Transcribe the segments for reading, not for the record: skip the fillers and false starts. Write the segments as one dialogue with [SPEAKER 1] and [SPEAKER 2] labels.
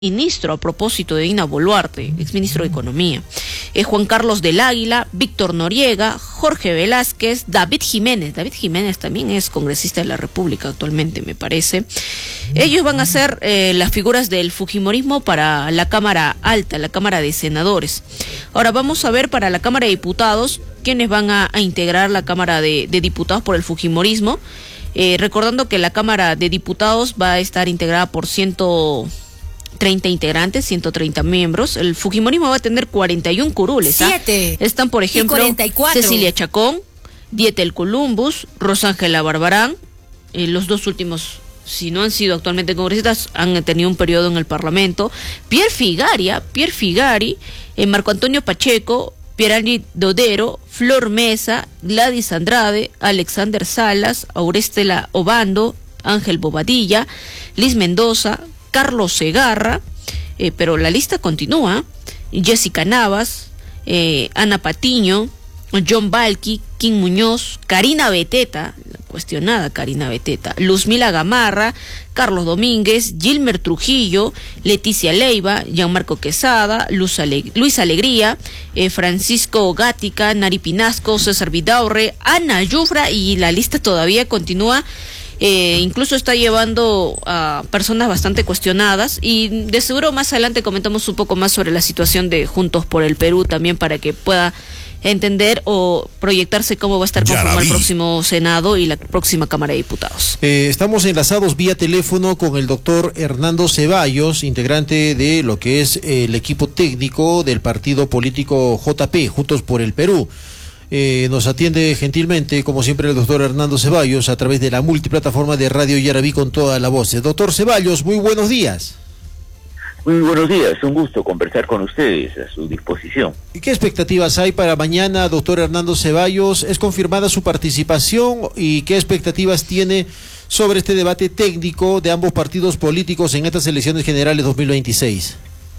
[SPEAKER 1] ministro a propósito de Dina Boluarte, exministro de Economía, Juan Carlos del Águila, Víctor Noriega, Jorge Velázquez, David Jiménez también es congresista de la República actualmente, me parece. Ellos van a ser las figuras del fujimorismo para la Cámara Alta, la Cámara de Senadores. Ahora vamos a ver para la Cámara de Diputados quiénes van a integrar la Cámara de Diputados por el fujimorismo, recordando que la Cámara de Diputados va a estar integrada por 130 integrantes, 130 miembros. El fujimorismo va a tener 41 curules.
[SPEAKER 2] 7.
[SPEAKER 1] Están, por ejemplo,
[SPEAKER 2] 44.
[SPEAKER 1] Cecilia Chacón, Dietel Columbus, Rosángela Barbarán. Los dos últimos, si no han sido actualmente congresistas, han tenido un periodo en el Parlamento. Pierre Figari, Marco Antonio Pacheco, Pierani Dodero, Flor Mesa, Gladys Andrade, Alexander Salas, Aurestela Obando, Ángel Bobadilla, Liz Mendoza, Carlos Segarra, pero la lista continúa, Jessica Navas, Ana Patiño, John Balki, Kim Muñoz, Karina Beteta, la cuestionada Karina Beteta, Luzmila Gamarra, Carlos Domínguez, Gilmer Trujillo, Leticia Leiva, Gianmarco Quesada, Luis Alegría, Francisco Gática, Nari Pinasco, César Vidaurre, Ana Yufra, y la lista todavía continúa. Incluso está llevando a personas bastante cuestionadas, y de seguro más adelante comentamos un poco más sobre la situación de Juntos por el Perú también, para que pueda entender o proyectarse cómo va a estar conformado el próximo Senado y la próxima Cámara de Diputados.
[SPEAKER 3] Estamos enlazados vía teléfono con el doctor Hernando Ceballos, integrante de lo que es el equipo técnico del partido político JP, Juntos por el Perú. Nos atiende gentilmente, como siempre, el doctor Hernando Ceballos a través de la multiplataforma de Radio Yarabí con toda la voz. Doctor Ceballos, muy buenos días.
[SPEAKER 4] Muy buenos días, un gusto conversar con ustedes, a su disposición.
[SPEAKER 3] ¿Y qué expectativas hay para mañana, doctor Hernando Ceballos? ¿Es confirmada su participación y qué expectativas tiene sobre este debate técnico de ambos partidos políticos en estas elecciones generales 2026?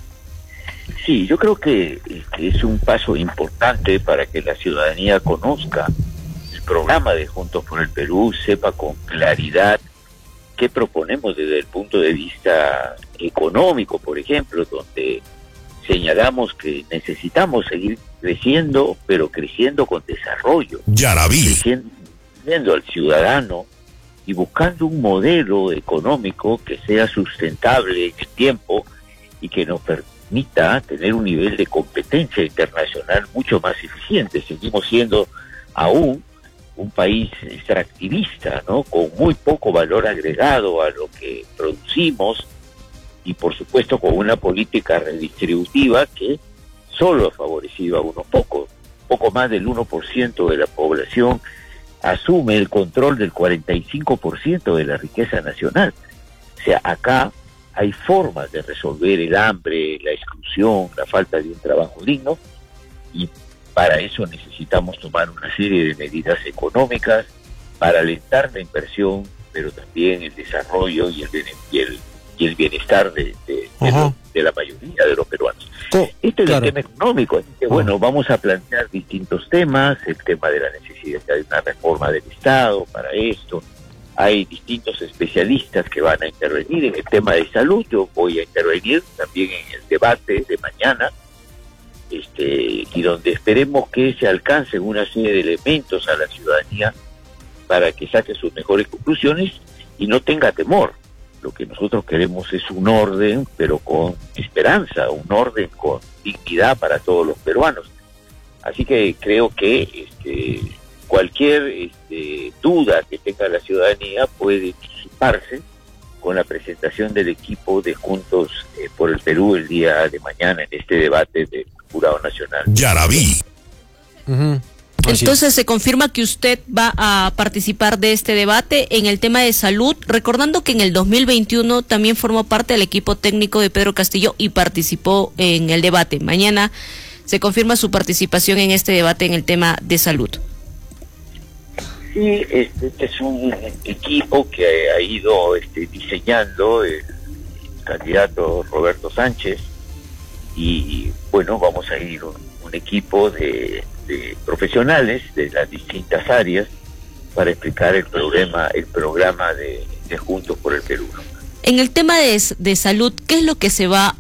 [SPEAKER 4] Sí, yo creo que es un paso importante para que la ciudadanía conozca el programa de Juntos por el Perú, sepa con claridad qué proponemos desde el punto de vista económico, por ejemplo, donde señalamos que necesitamos seguir creciendo, pero creciendo con desarrollo.
[SPEAKER 5] Yarabí.
[SPEAKER 4] Creciendo al ciudadano y buscando un modelo económico que sea sustentable en el tiempo y que nos permita tener un nivel de competencia internacional mucho más eficiente. Seguimos siendo aún un país extractivista, ¿no? Con muy poco valor agregado a lo que producimos, y por supuesto con una política redistributiva que solo ha favorecido a unos pocos. Poco más del 1% de la población asume el control del 45% de la riqueza nacional. O sea, acá hay formas de resolver el hambre, la exclusión, la falta de un trabajo digno, y para eso necesitamos tomar una serie de medidas económicas para alentar la inversión, pero también el desarrollo y el bienestar de la mayoría de los peruanos. Este es el tema económico, así que bueno, vamos a plantear distintos temas, el tema de la necesidad de una reforma del Estado para esto. Hay distintos especialistas que van a intervenir en el tema de salud. Yo voy a intervenir también en el debate de mañana, y donde esperemos que se alcancen una serie de elementos a la ciudadanía para que saque sus mejores conclusiones y no tenga temor. Lo que nosotros queremos es un orden, pero con esperanza, un orden con dignidad para todos los peruanos. Así que creo que cualquier duda que tenga la ciudadanía puede disiparse con la presentación del equipo de Juntos por el Perú el día de mañana en este debate del Jurado Nacional.
[SPEAKER 5] Yarabí.
[SPEAKER 1] Entonces se confirma que usted va a participar de este debate en el tema de salud, recordando que en el 2021 también formó parte del equipo técnico de Pedro Castillo y participó en el debate. Mañana se confirma su participación en este debate en el tema de salud.
[SPEAKER 4] Sí, este es un equipo que ha ido diseñando el candidato Roberto Sánchez, y bueno, vamos a ir un equipo de profesionales de las distintas áreas para explicar el programa de Juntos por el Perú, ¿no?
[SPEAKER 1] En el tema de salud, ¿qué es lo que se va